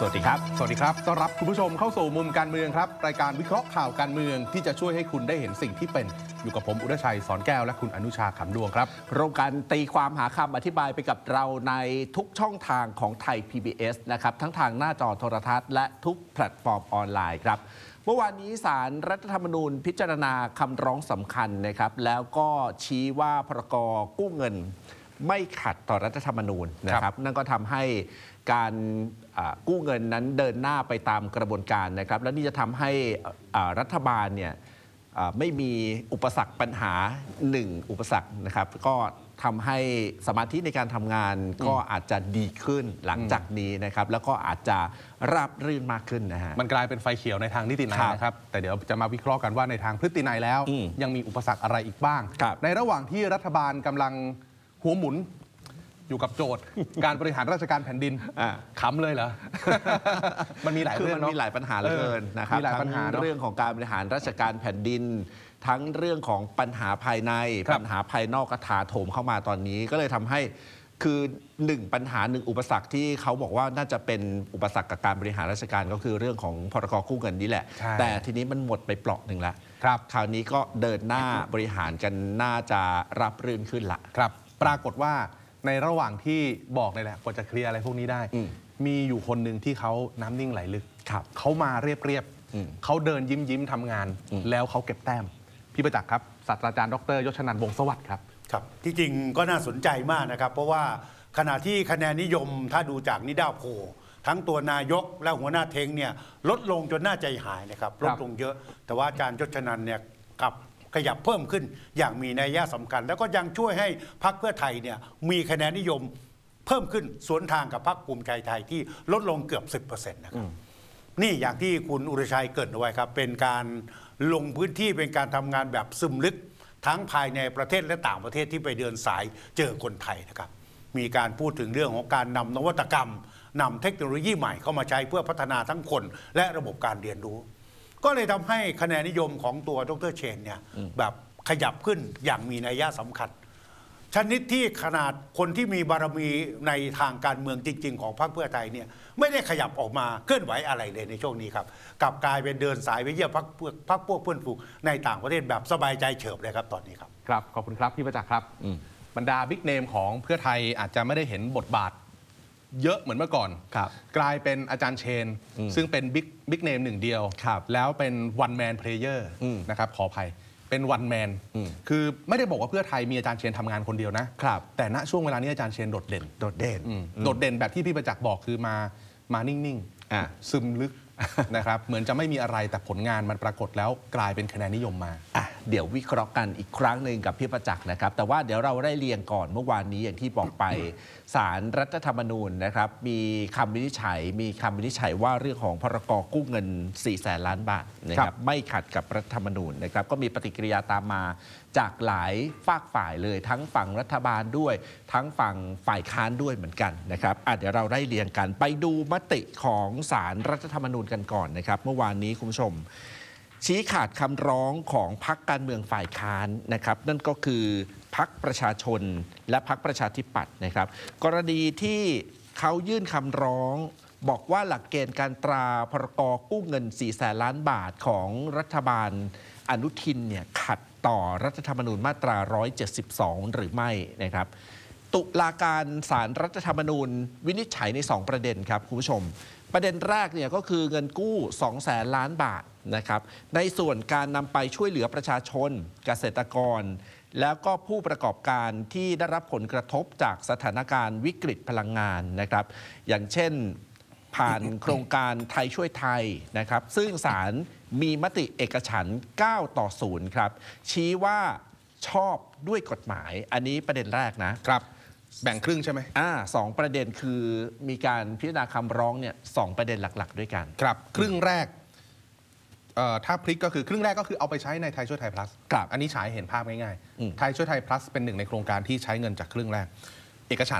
สวัสดีครับสวัสดีครับต้อนรับคุณผู้ชมเข้าสู่มุมการเมืองครับรายการวิเคราะห์ข่าวการเมืองที่จะช่วยให้คุณได้เห็นสิ่งที่เป็นอยู่กับผมอุดชัยสอนแก้วและคุณอนุชาขำดวงครับโครงการตีความหาคำอธิบายไปกับเราในทุกช่องทางของไทย PBS นะครับทั้งทางหน้าจอโทรทัศน์และทุกแพลตฟอร์มออนไลน์ครับเมื่อวานนี้ศาลรัฐธรรมนูญพิจารณาคำร้องสำคัญนะครับแล้วก็ชี้ว่าพรก.กู้เงินไม่ขัดต่อรัฐธรรมนูญนะครับนั่นก็ทำให้การกู้เงินนั้นเดินหน้าไปตามกระบวนการนะครับและนี่จะทำให้รัฐบาลเนี่ยไม่มีอุปสรรคปัญหา1อุปสรรคนะครับก็ทำให้สมาธิในการทำงานก็อาจจะดีขึ้นหลังจากนี้นะครับแล้วก็อาจจะราบรื่นมากขึ้นนะฮะมันกลายเป็นไฟเขียวในทางนิตินัยนะครับแต่เดี๋ยวจะมาวิเคราะห์กันว่าในทางพฤตินัยแล้วยังมีอุปสรรคอะไรอีกบ้างในระหว่างที่รัฐบาลกำลังหัวหมุนอยู่กับโจทย์การบริหารราชการแผ่นดินขำเลยเหรอ มันมีหลายเรื่องมันมีหลายปัญหาเหลือเกินนะครับทั้งเรื่องของการบริหารราชการแผ่นดินทั้งเรื่องของปัญหาภายในปัญหาภายนอกก็ถาโถมเข้ามาตอนนี้ก็เลยทำให้คือ1ปัญหา1อุปสรรคที่เขาบอกว่าน่าจะเป็นอุปสรรคกับการบริหารราชการก็คือเรื่องของพรก.กู้เงินนี่แหละแต่ทีนี้มันหมดไปเปราะหนึ่งแล้วคราวนี้ก็เดินหน้าบริหารกันน่าจะรับรื่นขึ้นละครับปรากฏว่าในระหว่างที่บอกเลยแหละกว่าจะเคลียร์อะไรพวกนี้ได้มีอยู่คนหนึ่งที่เขาน้ำนิ่งไหลลึกเขามาเรียบเขาเดินยิ้มทำงานแล้วเขาเก็บแต้มพี่ประจักษ์ครับศาสตราจารย์ดร.ยศนันท์ วงศ์สวัสดิ์ครับครับที่จริงก็น่าสนใจมากนะครับเพราะว่าขณะที่คะแนนนิยมถ้าดูจากนิดาโพลทั้งตัวนายกและหัวหน้าเทงเนี่ยลดลงจนน่าใจหายนะครับลดลงเยอะแต่ว่าอาจารย์ยศนันท์เนี่ยกลับขยับเพิ่มขึ้นอย่างมีนัยสำคัญแล้วก็ยังช่วยให้พรรคเพื่อไทยเนี่ยมีคะแนนนิยมเพิ่มขึ้นสวนทางกับพรรคภูมิใจไทยที่ลดลงเกือบ 10% นะครับนี่อย่างที่คุณอุรชัยเกริ่นเอาไว้ครับเป็นการลงพื้นที่เป็นการทำงานแบบซึมลึกทั้งภายในประเทศและต่างประเทศที่ไปเดินสายเจอคนไทยนะครับมีการพูดถึงเรื่องของการนำนวัตกรรมนำเทคโนโลยีใหม่เข้ามาใช้เพื่อพัฒนาทั้งคนและระบบการเรียนรู้ก็เลยทำให้คะแนนนิยมของตัวดร.เชนเนี่ยแบบขยับขึ้นอย่างมีนัยสำคัญชนิดที่ขนาดคนที่มีบารมีในทางการเมืองจริงๆของพรรคเพื่อไทยเนี่ยไม่ได้ขยับออกมาเคลื่อนไหวอะไรเลยในช่วงนี้ครับกลับกลายเป็นเดินสายไปเยี่ยมพรรคพวกเพื่อนฝูงในต่างประเทศแบบสบายใจเฉิบเลยครับตอนนี้ครับครับขอบคุณครับพี่ประจักษ์ครับบรรดาบิ๊กเนมของเพื่อไทยอาจจะไม่ได้เห็นบทบาทเยอะเหมือนเมื่อก่อนกลายเป็นอาจารย์เชนซึ่งเป็นบิ๊กเนมหนึ่งเดียวแล้วเป็นวันแมนเพลเยอร์นะครับขออภัยเป็นวันแมนคือไม่ได้บอกว่าเพื่อไทยมีอาจารย์เชนทำงานคนเดียวนะแต่ณช่วงเวลานี้อาจารย์เชนโดดเด่นแบบที่พี่ประจักษ์บอกคือมานิ่งๆซึมลึกนะครับเหมือนจะไม่มีอะไรแต่ผลงานมันปรากฏแล้วกลายเป็นคะแนนนิยมมาเดี๋ยววิเคราะห์กันอีกครั้งหนึ่งกับพี่ประจักษ์นะครับแต่ว่าเดี๋ยวเราได้เรียงก่อนเมื่อวานนี้อย่างที่บอกไปศาลรัฐธรรมนูญนะครับมีคำวินิจฉัยว่าเรื่องของพรก.กู้เงิน 400,000 ล้านบาทนะครับไม่ขัดกับรัฐธรรมนูญนะครับก็มีปฏิกิริยาตามมาจากหลายฝากฝ่ายเลยทั้งฝั่งรัฐบาลด้วยทั้งฝั่งฝ่ายค้านด้วยเหมือนกันนะครับเดี๋ยวเราได้เรียงกันไปดูมติของศาลรัฐธรรมนูญกันก่อนนะครับเมื่อวานนี้คุณผู้ชมชี้ขาดคำร้องของพรรคการเมืองฝ่ายค้านนะครับนั่นก็คือพรรคประชาชนและพรรคประชาธิปัตย์นะครับกรณีที่เขายื่นคำร้องบอกว่าหลักเกณฑ์การตราพรก.กู้เงิน 400,000 ล้านบาทของรัฐบาลอนุทินเนี่ยขัดต่อรัฐธรรมนูญมาตรา 172 หรือไม่นะครับตุลาการศาลรัฐธรรมนูญวินิจฉัยใน2ประเด็นครับคุณผู้ชมประเด็นแรกเนี่ยก็คือเงินกู้ 200,000 ล้านบาทนะครับในส่วนการนำไปช่วยเหลือประชาชนเกษตรกรแล้วก็ผู้ประกอบการที่ได้รับผลกระทบจากสถานการณ์วิกฤตพลังงานนะครับอย่างเช่นผ่านโครงการไทยช่วยไทยนะครับซึ่งศาลมีมติเอกฉันท์9-0ครับชี้ว่าชอบด้วยกฎหมายอันนี้ประเด็นแรกนะครับแบ่งครึ่งใช่ไหม 2 ประเด็นคือมีการพิจารณาคำร้องเนี่ย2ประเด็นหลักๆด้วยกันครับครึ่งแรกถ้าพลิกก็คือครึ่งแรกก็คือเอาไปใช้ในไทยช่วยไทย plus อันนี้ฉายเห็นภาพง่ายๆไทยช่วยไทย plus เป็นหนึ่งในโครงการที่ใช้เงินจากครึ่งแรกเอกฉันท์